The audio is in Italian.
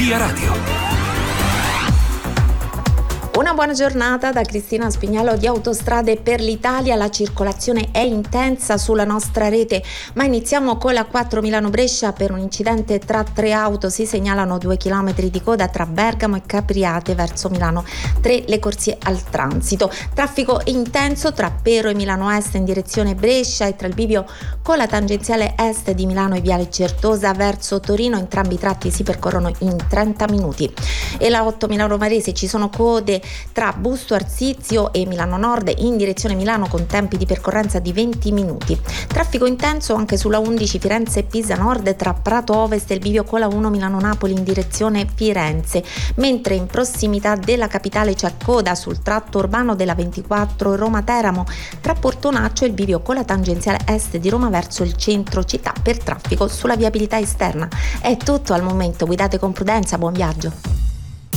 Via Radio. Una buona giornata da Cristina Spignello di Autostrade per l'Italia. La circolazione è intensa sulla nostra rete, ma iniziamo con la 4 Milano-Brescia. Per un incidente tra 3 auto si segnalano 2 chilometri di coda tra Bergamo e Capriate verso Milano, 3 le corsie al transito. Traffico intenso tra Pero e Milano Est in direzione Brescia e tra il bivio con la tangenziale est di Milano e Viale Certosa verso Torino. Entrambi i tratti si percorrono in 30 minuti. E la 8 Milano-Varese ci sono code tra Busto Arsizio e Milano Nord in direzione Milano con tempi di percorrenza di 20 minuti. Traffico intenso anche sulla 11 Firenze-Pisa Nord tra Prato Ovest e il bivio con la 1 Milano-Napoli in direzione Firenze, mentre in prossimità della capitale c'è coda sul tratto urbano della 24 Roma-Teramo tra Portonaccio e il bivio con la tangenziale est di Roma verso il centro città per traffico sulla viabilità esterna. È tutto al momento, guidate con prudenza, buon viaggio.